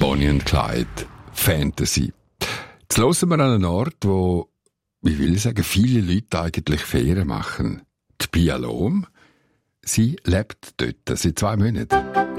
Bonnie und Clyde, Fantasy. Jetzt hören wir an einen Ort, wo, wie will ich sagen, viele Leute eigentlich Ferien machen. Die Pia Lohm, sie lebt dort seit 2 Monaten.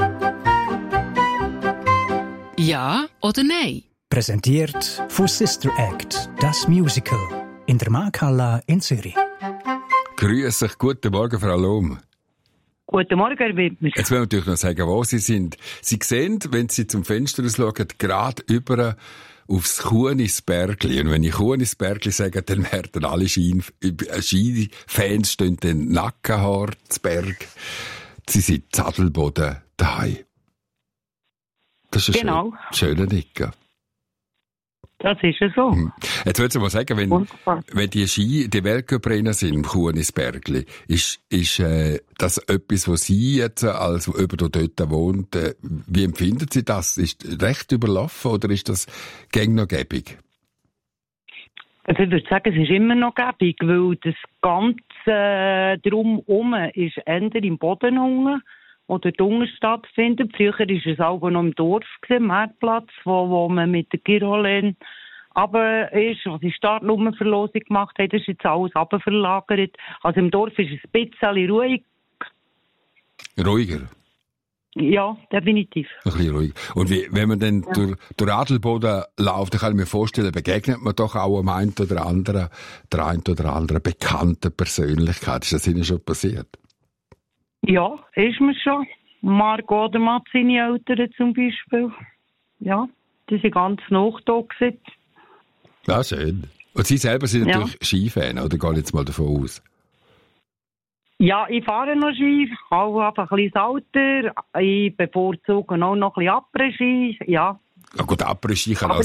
Ja oder nein? Präsentiert von Sister Act, das Musical, in der Markthalle in Zürich. Grüß dich, guten Morgen, Frau Lohm. Guten Morgen, Herr Wittmer. Jetzt will ich natürlich noch sagen, wo Sie sind. Sie sehen, wenn Sie zum Fenster schauen, gerade über aufs Kunisbergli. Und wenn ich Kunisbergli sage, dann werden alle Skifans stehen den Nackenhaar zu Berg. Sie sind Zadelboden daheim. Das ist ein schöner Nicken. Das ist ja so. Jetzt würde ich mal sagen, wenn die Weltcuprennen sind im Kunisbergli, ist das etwas, was Sie jetzt als über dort wohnt, wie empfinden Sie das? Ist recht überlaufen oder ist das gäng noch gäbig? Also ich würde sagen, es ist immer noch gäbig, weil das Ganze drumherum ist eher im Boden unten, wo der Dunge stattfindet. Früher war es auch noch im Dorf, im Marktplatz, wo man mit der Girolene aber was die Startnummerverlosung gemacht hat, ist jetzt alles runterverlagert. Also im Dorf ist es ein bisschen ruhig. Ruhiger? Ja, definitiv. Ein bisschen ruhiger. Und wenn man dann durch Adelboden läuft, dann kann ich mir vorstellen, begegnet man doch auch der einen oder anderen bekannten Persönlichkeit. Ist das Ihnen schon passiert? Ja, ist mir schon. Margot oder Matt, seine Eltern zum Beispiel. Ja, die sind ganz noch da gewesen. Ja, schön. Und Sie selber sind natürlich Skifan, oder gehen jetzt mal davon aus? Ja, ich fahre noch Ski, auch einfach ein bisschen Alter. Ich bevorzuge auch noch ein bisschen Après-Ski, ja. Ja gut, Après-Ski kann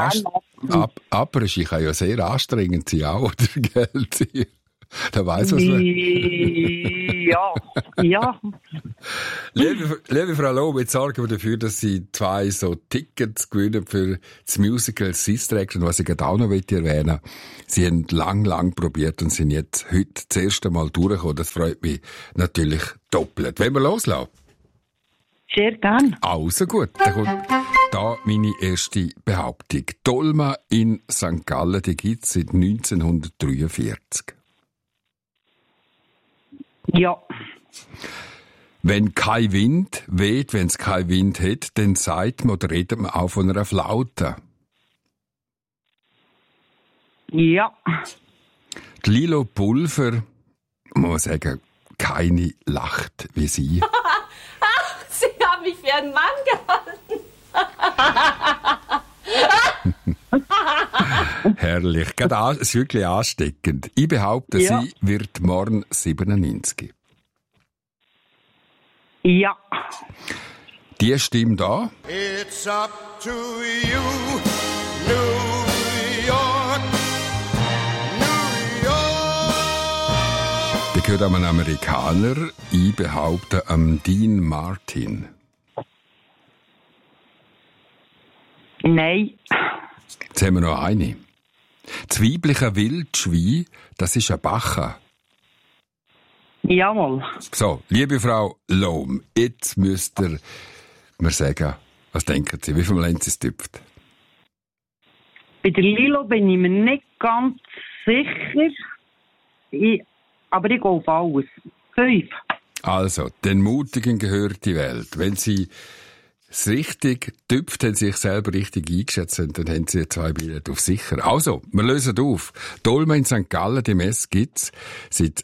ja sehr anstrengend sein, auch, oder? Gell? Da weiss was man. Ja. Liebe Frau Lohm, jetzt sorgen wir dafür, dass Sie 2 so Tickets gewinnen für das Musical Sister Act. Und was ich gerade auch noch erwähnen möchte, Sie haben lang probiert und sind jetzt heute das erste Mal durchgekommen. Das freut mich natürlich doppelt. Wollen wir loslassen? Sehr gern. Also gut, dann kommt da meine erste Behauptung. Dolma in St. Gallen, die gibt es seit 1943. Ja. Wenn kein Wind weht, wenn es keinen Wind hat, dann sagt man oder redet man auch von einer Flaute. Ja. Die Lilo Pulver, muss man sagen, keine lacht wie Sie. Sie haben mich für einen Mann gehalten. Herrlich. Gerade ist wirklich ansteckend. Ich behaupte, sie wird morgen 97. Ja. Die Stimme da. It's up to you, New York, New York. Die gehört einem Amerikaner. Ich behaupte am Dean Martin. Nein. Jetzt haben wir noch eine. Das weibliche Wildschwein, das ist ein Bacher. Jawohl. So, liebe Frau Lohm, jetzt müsst ihr mir sagen, was denken Sie, wie viel Mal haben Sie es getüpft? Bei der Lilo bin ich mir nicht ganz sicher, aber ich gehe auf alles. 5. Also, den Mutigen gehört die Welt. Wenn Sie es richtig tüpft, haben Sie sich selber richtig eingeschätzt, dann haben Sie 2 Billette auf sicher. Also, wir lösen auf. Dolma in St. Gallen, die Messe gibt's seit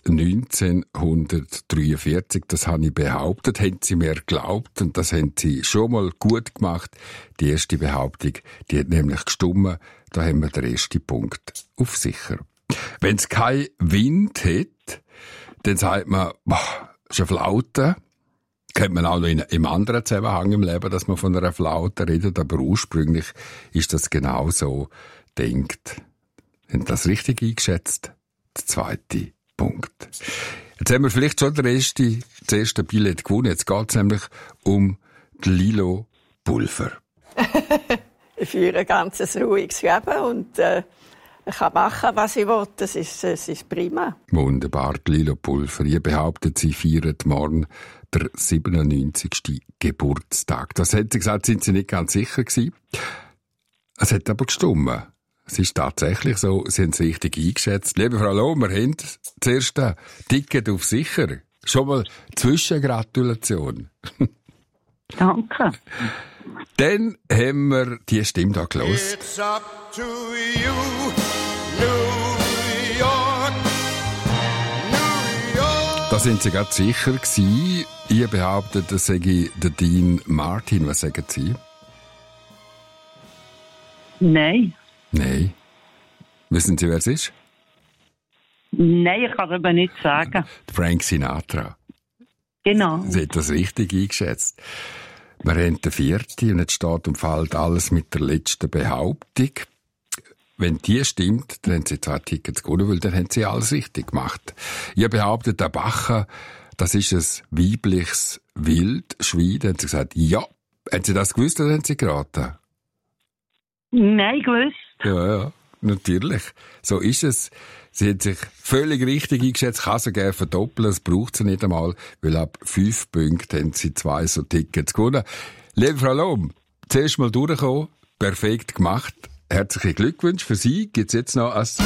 1943. Das habe ich behauptet, haben Sie mir geglaubt und das haben Sie schon mal gut gemacht. Die erste Behauptung, die hat nämlich gestimmt. Da haben wir den ersten Punkt auf sicher. Wenn es keinen Wind hat, dann sagt man, ist eine Flaute. Kennt man auch noch im anderen Zusammenhang im Leben, dass man von einer Flaute redet, aber ursprünglich ist das genau so denkt. Haben das richtig eingeschätzt? Der zweite Punkt. Jetzt haben wir vielleicht schon das erste Billett gewonnen. Jetzt geht es nämlich um die Lilo Pulver. Ich führe ein ganz ruhiges Leben und ich kann machen, was ich will. Das ist prima. Wunderbar, die Lilo Pulver. Ihr behauptet, sie feiert morgen der 97. Geburtstag. Das hat sie gesagt, sind sie nicht ganz sicher gewesen. Es hat aber gestimmt. Es ist tatsächlich so, sie haben es richtig eingeschätzt. Liebe Frau Lohm, wir haben das erste Ticket auf sicher. Schon mal Zwischengratulation. Danke. Dann haben wir die Stimme da gehört. It's up to you, New York, New York. Da sind Sie gerade sicher gewesen. Ihr behauptet, das sei der Dean Martin. Was sagen Sie? Nein. Nein. Wissen Sie, wer es ist? Nein, ich kann es aber nicht sagen. Frank Sinatra. Genau. Sie hat das richtig eingeschätzt. Wir haben den 4. und jetzt steht und fällt alles mit der letzten Behauptung. Wenn die stimmt, dann haben Sie 2 Tickets gewonnen, weil dann haben Sie alles richtig gemacht. Ihr behauptet, der Bacher, das ist ein weibliches Wildschwein. Dann haben Sie gesagt, ja. Haben Sie das gewusst oder haben Sie geraten? Nein, gewusst. Ja, natürlich. So ist es. Sie hat sich völlig richtig eingeschätzt, kann sie gerne verdoppeln, das braucht sie nicht einmal, weil ab 5 Punkten haben sie 2 so Tickets gewonnen. Liebe Frau Lohm, zuerst mal durchgekommen, perfekt gemacht. Herzliche Glückwünsche für Sie. Gibt es jetzt noch ein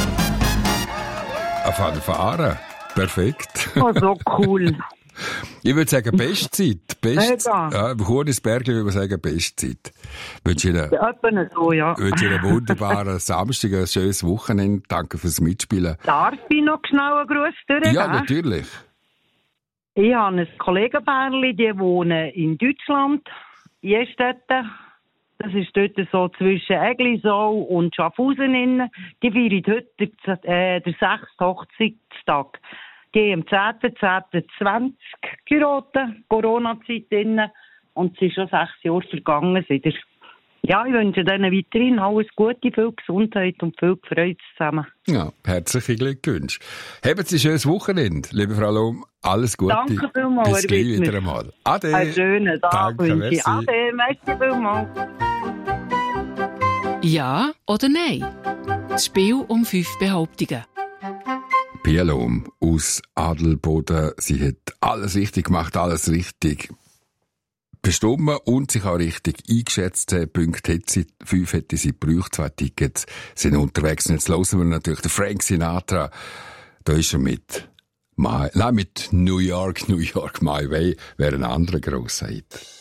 Fahren? Perfekt. Oh, so cool. Ich würde sagen, Bestzeit. Mega. Ja, im Kunisbergli würde man sagen, Bestzeit. Ich wünsche Ihnen, So, ja. einen wunderbaren Samstag, ein schönes Wochenende. Danke fürs Mitspielen. Darf ich noch schnell einen Gruß durchgeben? Ja, natürlich. Ich habe ein Kollegenpärchen, die wohnen in Deutschland, in Estetten. Das ist dort so zwischen Eglisau und Schaffhausen innen. Die feiern heute den 6. Hochzeitstag. Die haben am 10.10.20 geraten, Corona-Zeit innen. Und es ist schon 6 Jahre vergangen seitdem. Ja, ich wünsche Ihnen weiterhin alles Gute, viel Gesundheit und viel Freude zusammen. Ja, herzliche Glückwünsche. Haben Sie ein schönes Wochenende, liebe Frau Lohm. Alles Gute. Danke vielmals. Bis gleich wieder einmal. Ade. Einen schönen Tag Danke, wünsche merci. ich. Ade, merci vielmals. Ja oder nein? Das Spiel um 5 Behauptungen. Pia Lohm aus Adelboden. Sie hat alles richtig gemacht, alles richtig bestimmt und sich auch richtig eingeschätzt. 10 Punkte hat sie, 5 hätte sie gebraucht, 2 Tickets sind unterwegs. Und jetzt hören wir natürlich den Frank Sinatra. Da ist er mit New York, My Way, wäre ein anderer grosser Hit.